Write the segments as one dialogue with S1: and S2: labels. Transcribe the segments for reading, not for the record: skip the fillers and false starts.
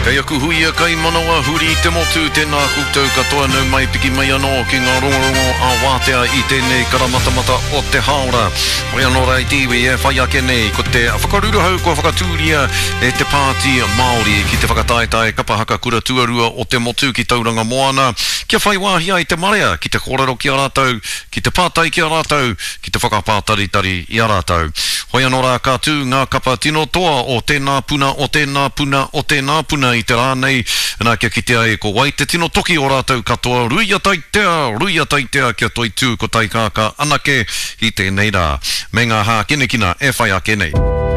S1: Kei aku huia kai manawa huri te motu tēnā koutou katoa nau mai piki mai anō ki ngā rongorongo a wātea i tēnei karamatamata o te haora. Oi anō rai tiwi whai ake nei ko te whakaruru hau kua whakatūria e te pāti Māori ki te whakataetai kapahaka kura tuarua o te motu ki tauranga moana. Kia whai wāhi ai te marea ki te kōrero ki a rātou, ki te pātai ki a rātou, ki te whakapātaritari i a rātou. Hoi anō rā kātū ngā kapa tino toa o tēnā puna, o tēnā puna, o tēnā puna i te rānei. Nā kia kitea e ko wai te tino toki o rātou katoa. Ruia taitea kia toi tū ko tai kāka anake i tēnei rā. Me ngā hā kenekina e whai ake nei.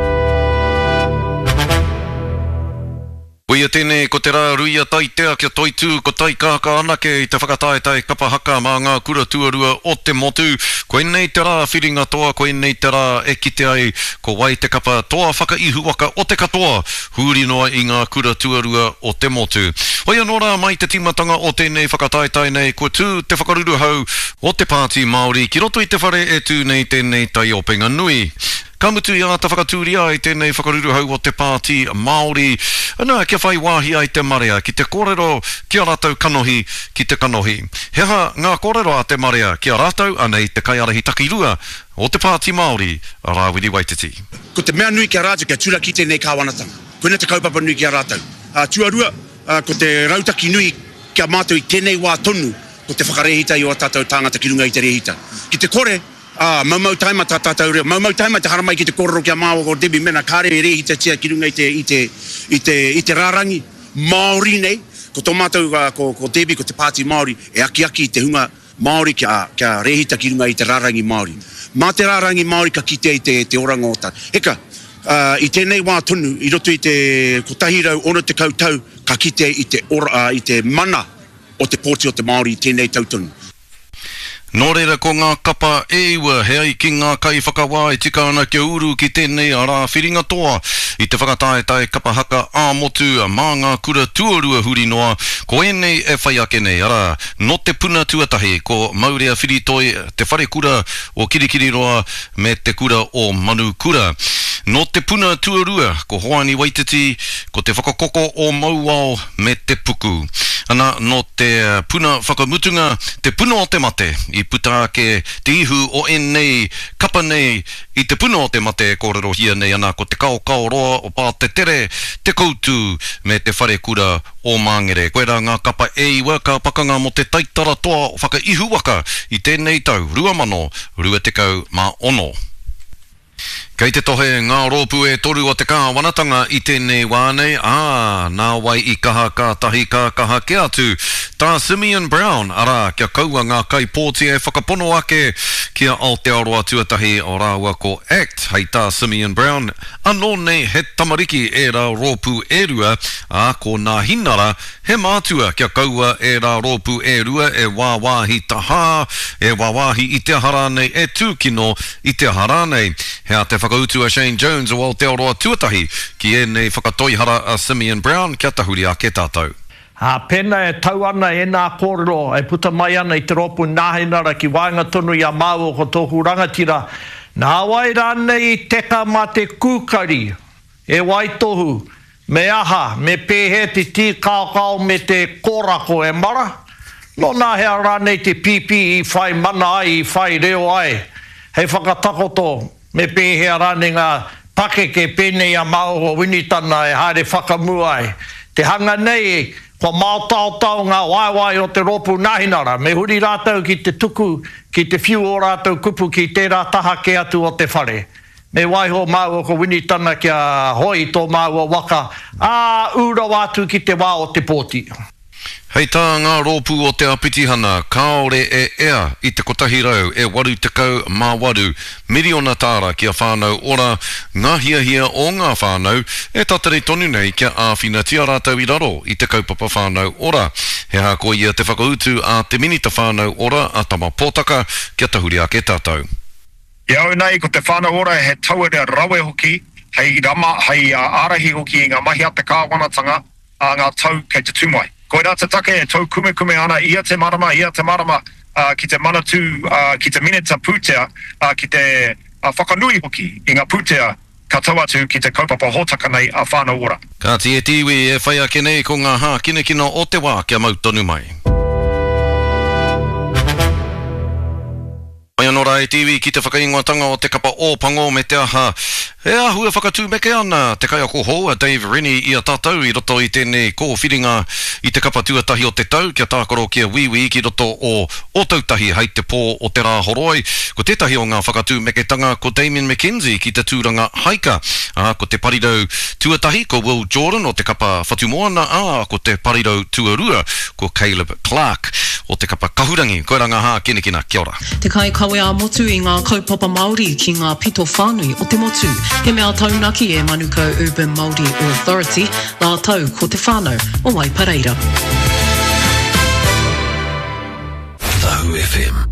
S1: Uia tēnei ko te rā ruia taitea kia toi tū ko tai kāka anake i te whakataetai kapahaka mā ngā kura tuarua o te motu. Koe nei te rā whiringa toa, koe nei te rā e kite ai ko wai te kapa toa whakaihu waka o te katoa. Huri noa i ngā kura tuarua o te motu. Hoi anō rā mai te timatanga o tēnei whakataetai nei ko tū te whakaruru hau o te pāti Māori ki roto i te whare e tū nei tēnei tai openga nui. Ka mutu i ata whakatūria i tēnei whakaruru hau o te pāti Māori. Anā, kia whai wāhi ai te marea, ki te kōrero ki a rātou kanohi, ki te kanohi. Heha ngā kōrero a te marea ki a rātou, anei te kaiarahi takirua o te pāti Māori, a Rawiri Waititi.
S2: Ko te mea nui ki a rātou kia tūra ki tēnei kāwanatanga. Koina te kaupapa nui ki a rātou. Tuarua, ko te rautaki nui kia mātou i tēnei wā tonu, ko te whakarehita i o tātou tāngata ki runga i te rehita. Ki te kore, maumau taima tātou reo, maumau taima te haramai ki te kōrero kia māua ko Debbie mena kāre e rehita tia ki runga i te rārangi Māori nei, ko tō mātou ko Debbie ko te pāti Māori e aki i te hunga Māori kia rehita ki runga i te rārangi Māori. Mā te rārangi Māori ka kite i te oranga o tā. Eka, i tēnei wā tonu, i roto i te ko tahirau ono te kautau ka kite i te mana o te pōti o te Māori i tēnei tautonu.
S1: Nō reira ko ngā kapa e iwa hei ki ngā kai whakawā e tika ana kia uru ki tēnei a rā whiringa toa i te whakataetai kapahaka ā motu mā ngā kura tuarua huri noa ko enei e whai ake nei ara no te puna tuatahi ko maurea whiritoi te whare kura o kirikiri roa me te kura o manu kura. No te puna tuarua ko Hoani Waititi ko te whakakoko o mauao me te puku. Ana no te puna whakamutunga te puna o te mate i puta ke te ihu o enei kapa nei i te puna o te mate kōrero hia nei ana ko te kao roa o pā te tere te koutu me te whare kura o Māngere. Koe rā ngā kapa e iwa ka pakanga mo te taitara toa o whakaihu waka i tēnei tau 2021. Kei te tohe ngā rōpu e toru o te kāwanatanga i tēnei wānei, nā wai i kaha kātahi ka kaha ke atu. Tā Simeon Brown, ara kia kaua ngā kai pōti e whakapono ake kia Aotearoa tuatahi o rāua ko ACT, hei tā Simeon Brown. Anō nei he tamariki e rā rōpu e rua, ko nā hinara he mātua kia kaua e rā rōpu e rua e wāwāhi taha, e wāwāhi i te haranei e tūkino i te haranei. Hea te whakautu a Shane Jones o Aotearoa tuatahi ki e nei whakatoihara a Simeon Brown kia tahuri a ke tātou.
S3: Pena e tau ana e nā kōrero e puta mai ana i te rōpu nāhenara ki wāinga tonu i a māua ko tōku rangatira. Nā wai rānei i teka mā te kūkari e wai tohu me aha, me pēhe te tī kākau me te kōrako e mara. No nā hea rānei te pipi i whai mana ai, i whai reo ai. Hei whakatakoto me pēhea rānei ngā pake ke pēnei a māua winitana e haere whakamua ai. Te hanga nei ko mātau ngā waiwai o te rōpu nahinara, me huri rātou ki te tuku, ki te whiu o rātou kupu ki tērā taha ke atu o te whare. Me waiho māua ko winitana kia hoi tō māua waka, ura wātu ki te wā o te pōti.
S1: Hei tā ngā rōpu o te apitihana, kaore e ea i te kotahi rau e waru tekau mā waru, miriona tāra kia whānau ora, ngā hia o ngā whānau, e tatare tonu nei kia āwhina tia rātau i raro i te kaupapa whānau ora. He hā ko ia te whakautu a te minita whānau ora a tama pōtaka kia tahuri a ke tātou.
S4: Iau nei ko te whānau ora he tauere rawe hoki, hei rama, hei ārahi hoki i ngā mahi a te kāwanatanga a ngā tau kei te tūmai. Koe rā te take e tau kume ana ia te marama ki te manatū, ki te minita pūtea, ki te whakanui hoki i ngā pūtea ka tau atu ki te kaupapa hōtaka nei a whānau ora.
S1: Ka tie tiwi e whai ake nei ko ngā hā kinekino o te wā kia mautonu mai. Mai anō rai tiwi ki te whakaingoatanga o te kapa o pango me te aha. E ahu e whakatū meke ana te kai a ko hou a Dave Rennie i a tātou i roto i tēnei ko whiringa i te kapa tuatahi o te tau kia tākoro kia wiwi ki roto o tautahi hei te pō o te rā horoi. Ko tētahi o ngā whakatū meketanga ko Damien McKenzie ki te tūranga haika. Ko te parirau tuatahi ko Will Jordan o te kapa whatumoana. Ko te parirau tuarua ko Caleb Clark o te kapa kahurangi. Koe ranga hā kinekina, kia ora.
S5: Te kai kawe a motu i ngā kaupapa Māori ki ngā pito whānui o te motu. He mea taunaki e Manuka Urban Māori Authority, la tau ko te whānau o Waipareira.
S6: Tahu FM.